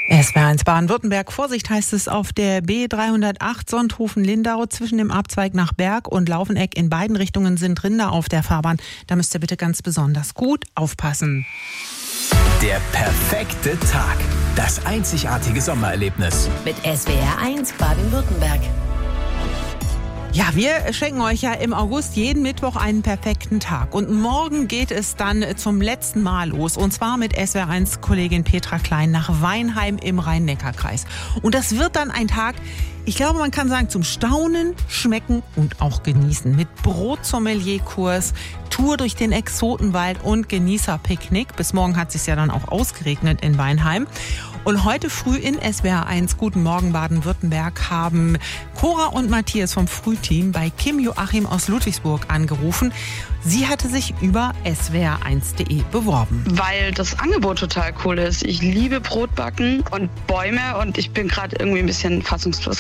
SWR1 Baden-Württemberg. Vorsicht heißt es auf der B308 Sonthofen-Lindau zwischen dem Abzweig nach Berg und Laufeneck. In beiden Richtungen sind Rinder auf der Fahrbahn. Da müsst ihr bitte ganz besonders gut aufpassen. Der perfekte Tag. Das einzigartige Sommererlebnis. Mit SWR1 Baden-Württemberg. Ja, wir schenken euch ja im August jeden Mittwoch einen perfekten Tag. Und morgen geht es dann zum letzten Mal los. Und zwar mit SWR1-Kollegin Petra Klein nach Weinheim im Rhein-Neckar-Kreis. Und das wird dann ein Tag, ich glaube, man kann sagen, zum Staunen, Schmecken und auch Genießen. Mit Brotsommelier-Kurs, Tour durch den Exotenwald und Genießerpicknick. Bis morgen hat es sich ja dann auch ausgeregnet in Weinheim. Und heute früh in SWR1 Guten Morgen Baden-Württemberg haben Cora und Matthias vom Frühteam bei Kim Joachim aus Ludwigsburg angerufen. Sie hatte sich über swr1.de beworben. Weil das Angebot total cool ist. Ich liebe Brotbacken und Bäume und ich bin gerade irgendwie ein bisschen fassungslos.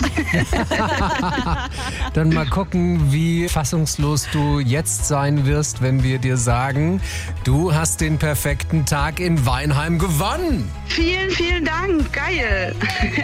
Dann mal gucken, wie fassungslos du jetzt sein wirst, wenn wir dir sagen, du hast den perfekten Tag in Weinheim gewonnen. Vielen, vielen Dank. Geil.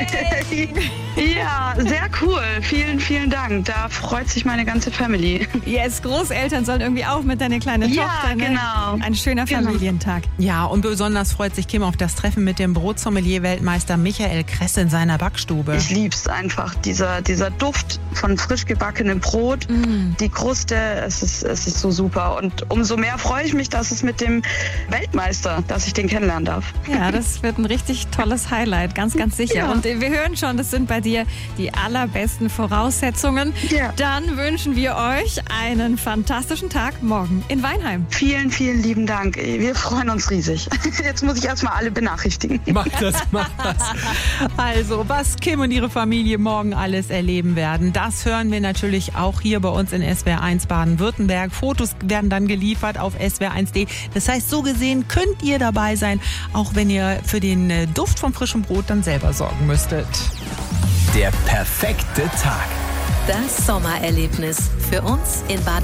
Ja, sehr cool. Vielen, vielen Dank. Da freut sich meine ganze Family. Yes, Großeltern sollen irgendwie auch mit deiner kleinen Tochter. Ne? Genau. Ein schöner Familientag. Ja, und besonders freut sich Kim auf das Treffen mit dem Brotsommelier-Weltmeister Michael Kress in seiner Backstube. Ich lieb's einfach. Dieser Duft von frisch gebackenem Brot, die Kruste, es ist so super. Und umso mehr freue ich mich, dass es mit dem Weltmeister, dass ich den kennenlernen darf. Ja, das wird ein richtig tolles Highlight, ganz, ganz sicher. Ja. Und wir hören schon, das sind bei dir die allerbesten Voraussetzungen. Ja. Dann wünschen wir euch einen fantastischen Tag morgen in Weinheim. Vielen, vielen lieben Dank. Wir freuen uns riesig. Jetzt muss ich erstmal alle benachrichtigen. Mach das. Also, was Kim und ihre Familie morgen alles erleben werden, das hören wir natürlich auch hier bei uns in SWR1 Baden-Württemberg. Fotos werden dann geliefert auf swr1.de. Das heißt, so gesehen könnt ihr dabei sein, auch wenn ihr für den Duft vom frischen Brot dann selber sorgen müsstet. Der perfekte Tag. Das Sommererlebnis für uns in Baden-Württemberg.